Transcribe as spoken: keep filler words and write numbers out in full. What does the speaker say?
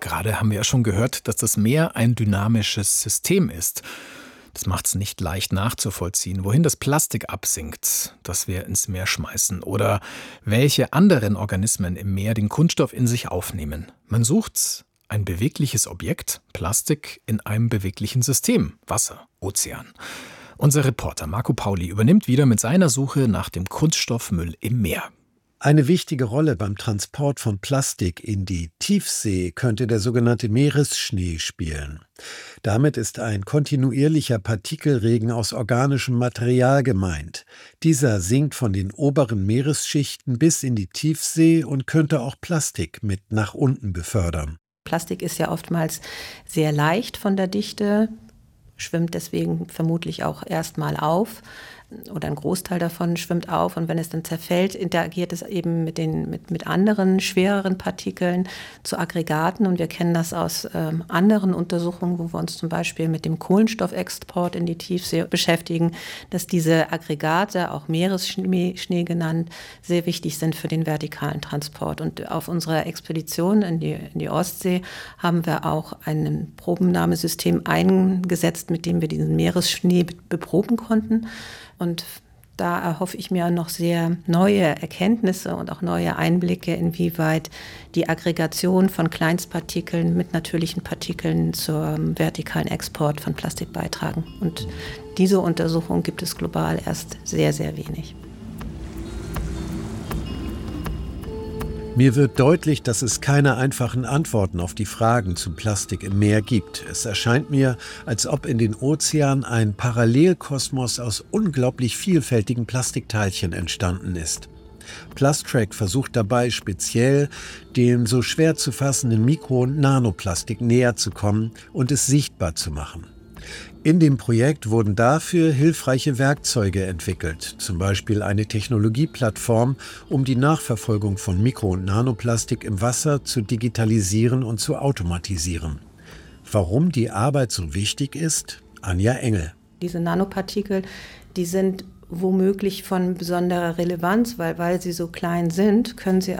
Gerade haben wir ja schon gehört, dass das Meer ein dynamisches System ist. Das macht es nicht leicht nachzuvollziehen, wohin das Plastik absinkt, das wir ins Meer schmeißen, oder welche anderen Organismen im Meer den Kunststoff in sich aufnehmen. Man sucht ein bewegliches Objekt, Plastik, in einem beweglichen System, Wasser, Ozean. Unser Reporter Marco Pauli übernimmt wieder mit seiner Suche nach dem Kunststoffmüll im Meer. Eine wichtige Rolle beim Transport von Plastik in die Tiefsee könnte der sogenannte Meeresschnee spielen. Damit ist ein kontinuierlicher Partikelregen aus organischem Material gemeint. Dieser sinkt von den oberen Meeresschichten bis in die Tiefsee und könnte auch Plastik mit nach unten befördern. Plastik ist ja oftmals sehr leicht von der Dichte, schwimmt deswegen vermutlich auch erstmal auf. Oder ein Großteil davon schwimmt auf, und wenn es dann zerfällt, interagiert es eben mit den mit, mit anderen schwereren Partikeln zu Aggregaten, und wir kennen das aus ähm, anderen Untersuchungen, wo wir uns zum Beispiel mit dem Kohlenstoffexport in die Tiefsee beschäftigen, dass diese Aggregate, auch Meeresschnee Schnee genannt, sehr wichtig sind für den vertikalen Transport. Und auf unserer Expedition in die, in die Ostsee haben wir auch ein Probennahmesystem eingesetzt, mit dem wir diesen Meeresschnee beproben konnten. Und da erhoffe ich mir noch sehr neue Erkenntnisse und auch neue Einblicke, inwieweit die Aggregation von Kleinstpartikeln mit natürlichen Partikeln zum vertikalen Export von Plastik beitragen. Und diese Untersuchung gibt es global erst sehr, sehr wenig. Mir wird deutlich, dass es keine einfachen Antworten auf die Fragen zum Plastik im Meer gibt. Es erscheint mir, als ob in den Ozeanen ein Parallelkosmos aus unglaublich vielfältigen Plastikteilchen entstanden ist. Plustrack versucht dabei speziell, dem so schwer zu fassenden Mikro- und Nanoplastik näher zu kommen und es sichtbar zu machen. In dem Projekt wurden dafür hilfreiche Werkzeuge entwickelt, zum Beispiel eine Technologieplattform, um die Nachverfolgung von Mikro- und Nanoplastik im Wasser zu digitalisieren und zu automatisieren. Warum die Arbeit so wichtig ist? Anja Engel. Diese Nanopartikel, die sind womöglich von besonderer Relevanz, weil, weil sie so klein sind, können sie